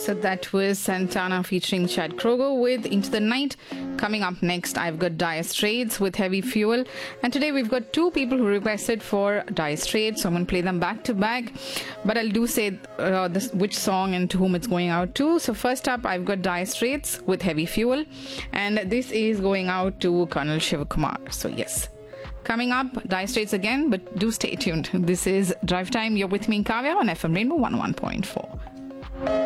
So that was Santana featuring Chad Kroger with Into the Night. Coming up next, I've got Dire Straits with Heavy Fuel. And today we've got two people who requested for Dire Straits, so I'm going to play them back to back. But I'll do say which song and to whom it's going out to. So first up, I've got Dire Straits with Heavy Fuel. And this is going out to Colonel Shivakumar. So yes. Coming up, Dire Straits again, but do stay tuned. This is Drive Time. You're with me, Kavya, on FM Rainbow 101.4.